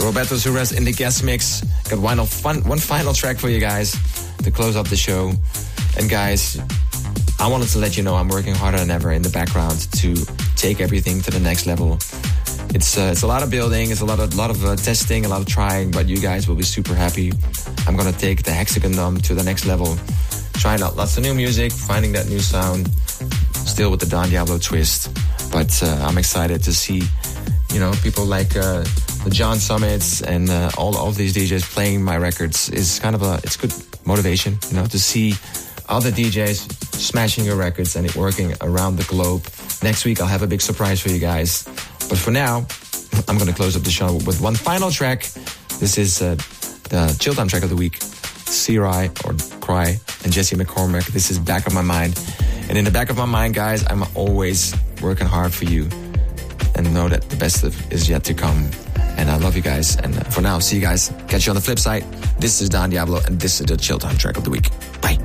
Roberto Suarez in the guest mix. Got one final track for you guys to close up the show. And guys, I wanted to let you know I'm working harder than ever in the background to take everything to the next level. It's a lot of building, it's a lot of testing, a lot of trying, but you guys will be super happy. I'm gonna take the Hexagon Dome to the next level. Trying out lots of new music, finding that new sound, still with the Don Diablo twist. But I'm excited to see, people like the John Summits and all of these DJs playing my records is it's good motivation, to see other DJs smashing your records and it working around the globe. Next week I'll have a big surprise for you guys. But for now, I'm going to close up the show with one final track. This is the Chill Time track of the week. C-Rai or Cry and Jesse McCormick. This is Back of My Mind. And in the back of my mind, guys, I'm always working hard for you. And know that the best is yet to come. And I love you guys. And for now, see you guys. Catch you on the flip side. This is Don Diablo and this is the Chill Time track of the week. Bye.